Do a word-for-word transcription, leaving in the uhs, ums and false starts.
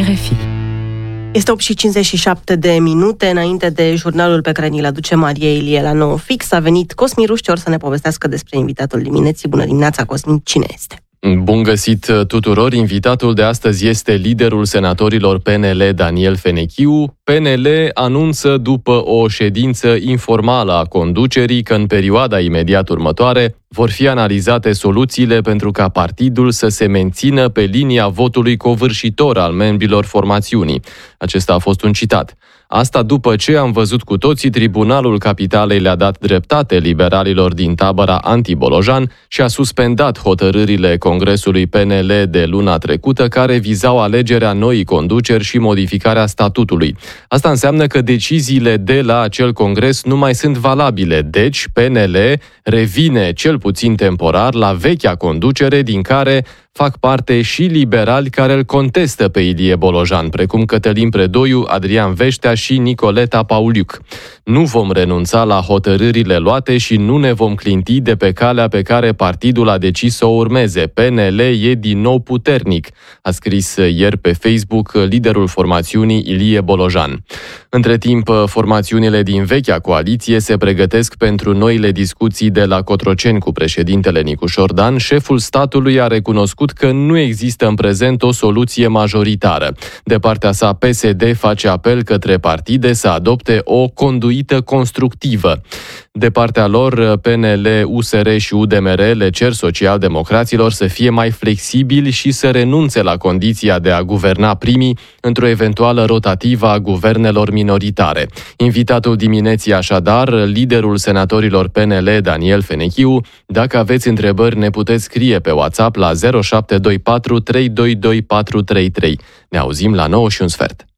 R F I. Este opt și cincizeci și șapte de minute, înainte de jurnalul pe care ni-l aduce Maria Ilie la nouă fix. A venit Cosmin Rușcior să ne povestească despre invitatul dimineții. Bună dimineața, Cosmin, cine este? Bun găsit tuturor! Invitatul de astăzi este liderul senatorilor P N L, Daniel Fenechiu. P N L anunță după o ședință informală a conducerii că în perioada imediat următoare vor fi analizate soluțiile pentru ca partidul să se mențină pe linia votului covârșitor al membrilor formațiunii. Acesta a fost un citat. Asta după ce am văzut cu toții Tribunalul Capitalei le-a dat dreptate liberalilor din tabăra anti-Bolojan și a suspendat hotărârile Congresului P N L de luna trecută care vizau alegerea noii conduceri și modificarea statutului. Asta înseamnă că deciziile de la acel congres nu mai sunt valabile, deci P N L revine cel puțin temporar la vechea conducere din care fac parte și liberali care îl contestă pe Ilie Bolojan, precum Cătălin Predoiu, Adrian Veștea și Nicoleta Pauliuc. Nu vom renunța la hotărârile luate și nu ne vom clinti de pe calea pe care partidul a decis să o urmeze. P N L e din nou puternic, a scris ieri pe Facebook liderul formațiunii Ilie Bolojan. Între timp, formațiunile din vechea coaliție se pregătesc pentru noile discuții de la Cotroceni cu președintele Nicușor Dan. Șeful statului a recunoscut că nu există în prezent o soluție majoritară. De partea sa, P S D face apel către partide să adopte o conduită constructivă. De partea lor, P N L, U S R și U D M R le cer socialdemocraților să fie mai flexibili și să renunțe la condiția de a guverna primii într-o eventuală rotativă a guvernelor minoritare. Invitatul dimineții așadar, liderul senatorilor P N L, Daniel Fenechiu. Dacă aveți întrebări, ne puteți scrie pe WhatsApp la zero șapte doi patru trei doi doi patru trei trei. Ne auzim la nouă și un sfert.